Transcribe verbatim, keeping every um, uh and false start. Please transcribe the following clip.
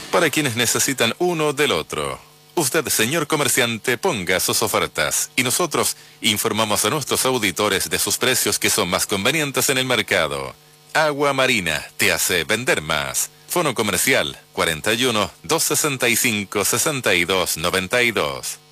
para quienes necesitan uno del otro. Usted, señor comerciante, ponga sus ofertas y nosotros informamos a nuestros auditores de sus precios que son más convenientes en el mercado. Agua Marina te hace vender más. Fono comercial cuarenta y uno, doscientos sesenta y cinco, sesenta y dos noventa y dos.